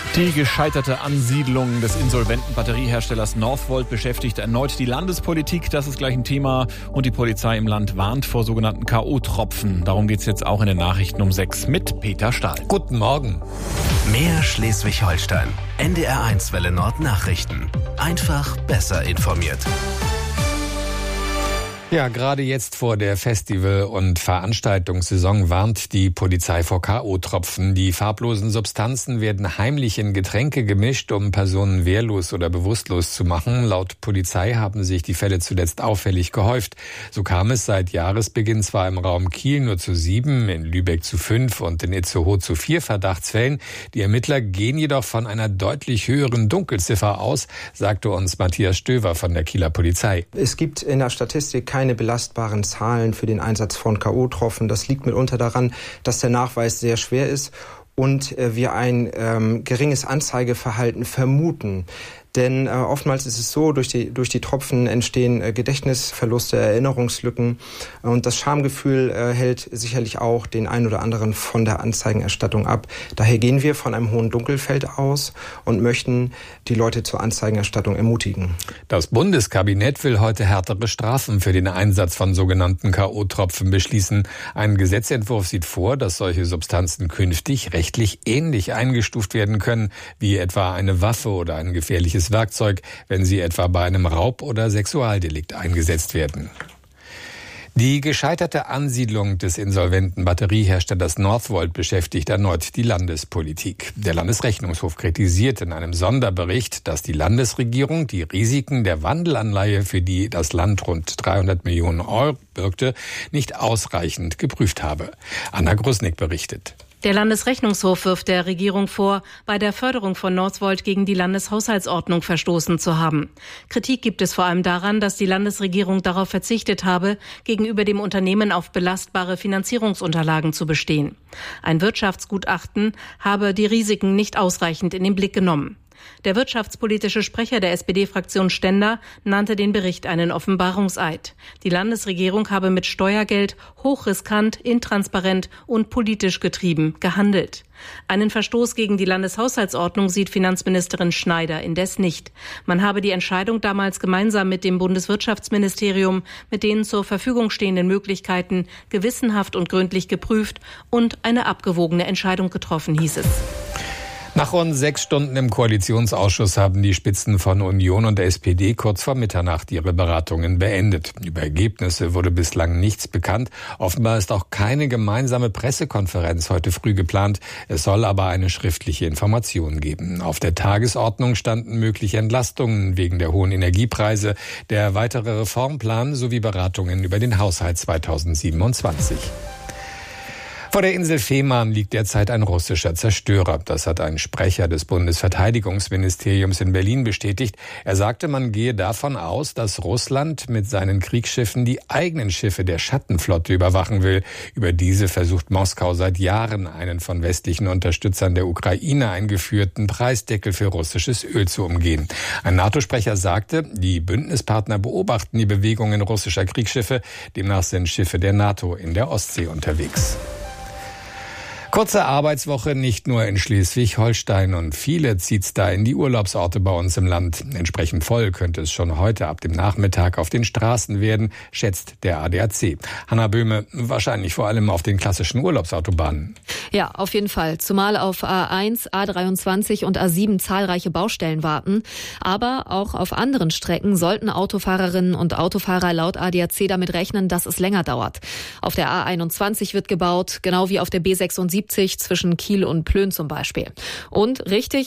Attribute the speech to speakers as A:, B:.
A: Die gescheiterte Ansiedlung des insolventen Batterieherstellers Northvolt beschäftigt erneut die Landespolitik. Das ist gleich ein Thema. Und die Polizei im Land warnt vor sogenannten K.O.-Tropfen. Darum geht's jetzt auch in den Nachrichten um 6 mit Peter Stahl.
B: Guten Morgen.
C: Mehr Schleswig-Holstein. NDR1 Welle Nord Nachrichten. Einfach besser informiert.
B: Ja, gerade jetzt vor der Festival- und Veranstaltungssaison warnt die Polizei vor K.O.-Tropfen. Die farblosen Substanzen werden heimlich in Getränke gemischt, um Personen wehrlos oder bewusstlos zu machen. Laut Polizei haben sich die Fälle zuletzt auffällig gehäuft. So kam es seit Jahresbeginn zwar im Raum Kiel nur zu 7, in Lübeck zu 5 und in Itzehoe zu 4 Verdachtsfällen. Die Ermittler gehen jedoch von einer deutlich höheren Dunkelziffer aus, sagte uns Matthias Stöver von der Kieler Polizei.
D: Es gibt in der Statistik keine belastbaren Zahlen für den Einsatz von K.O.-Tropfen. Das liegt mitunter daran, dass der Nachweis sehr schwer ist und wir ein geringes Anzeigeverhalten vermuten. Denn oftmals ist es so, durch die Tropfen entstehen Gedächtnisverluste, Erinnerungslücken und das Schamgefühl hält sicherlich auch den einen oder anderen von der Anzeigenerstattung ab. Daher gehen wir von einem hohen Dunkelfeld aus und möchten die Leute zur Anzeigenerstattung ermutigen.
B: Das Bundeskabinett will heute härtere Strafen für den Einsatz von sogenannten K.O.-Tropfen beschließen. Ein Gesetzentwurf sieht vor, dass solche Substanzen künftig rechtlich ähnlich eingestuft werden können, wie etwa eine Waffe oder ein gefährliches Werkzeug, wenn sie etwa bei einem Raub- oder Sexualdelikt eingesetzt werden. Die gescheiterte Ansiedlung des insolventen Batterieherstellers Northvolt beschäftigt erneut die Landespolitik. Der Landesrechnungshof kritisiert in einem Sonderbericht, dass die Landesregierung die Risiken der Wandelanleihe, für die das Land rund 300 Millionen Euro birgte, nicht ausreichend geprüft habe. Anna Grusnick berichtet.
E: Der Landesrechnungshof wirft der Regierung vor, bei der Förderung von Northvolt gegen die Landeshaushaltsordnung verstoßen zu haben. Kritik gibt es vor allem daran, dass die Landesregierung darauf verzichtet habe, gegenüber dem Unternehmen auf belastbare Finanzierungsunterlagen zu bestehen. Ein Wirtschaftsgutachten habe die Risiken nicht ausreichend in den Blick genommen. Der wirtschaftspolitische Sprecher der SPD-Fraktion Stender nannte den Bericht einen Offenbarungseid. Die Landesregierung habe mit Steuergeld hochriskant, intransparent und politisch getrieben gehandelt. Einen Verstoß gegen die Landeshaushaltsordnung sieht Finanzministerin Schneider indes nicht. Man habe die Entscheidung damals gemeinsam mit dem Bundeswirtschaftsministerium mit den zur Verfügung stehenden Möglichkeiten gewissenhaft und gründlich geprüft und eine abgewogene Entscheidung getroffen, hieß es.
B: Nach rund 6 Stunden im Koalitionsausschuss haben die Spitzen von Union und der SPD kurz vor Mitternacht ihre Beratungen beendet. Über Ergebnisse wurde bislang nichts bekannt. Offenbar ist auch keine gemeinsame Pressekonferenz heute früh geplant. Es soll aber eine schriftliche Information geben. Auf der Tagesordnung standen mögliche Entlastungen wegen der hohen Energiepreise, der weitere Reformplan sowie Beratungen über den Haushalt 2027. Vor der Insel Fehmarn liegt derzeit ein russischer Zerstörer. Das hat ein Sprecher des Bundesverteidigungsministeriums in Berlin bestätigt. Er sagte, man gehe davon aus, dass Russland mit seinen Kriegsschiffen die eigenen Schiffe der Schattenflotte überwachen will. Über diese versucht Moskau seit Jahren, einen von westlichen Unterstützern der Ukraine eingeführten Preisdeckel für russisches Öl zu umgehen. Ein NATO-Sprecher sagte, die Bündnispartner beobachten die Bewegungen russischer Kriegsschiffe. Demnach sind Schiffe der NATO in der Ostsee unterwegs. Kurze Arbeitswoche nicht nur in Schleswig-Holstein und viele zieht's da in die Urlaubsorte bei uns im Land. Entsprechend voll könnte es schon heute ab dem Nachmittag auf den Straßen werden, schätzt der ADAC. Hanna Böhme, wahrscheinlich vor allem auf den klassischen Urlaubsautobahnen.
F: Ja, auf jeden Fall. Zumal auf A1, A23 und A7 zahlreiche Baustellen warten. Aber auch auf anderen Strecken sollten Autofahrerinnen und Autofahrer laut ADAC damit rechnen, dass es länger dauert. Auf der A21 wird gebaut, genau wie auf der B76 zwischen Kiel und Plön zum Beispiel. Und richtig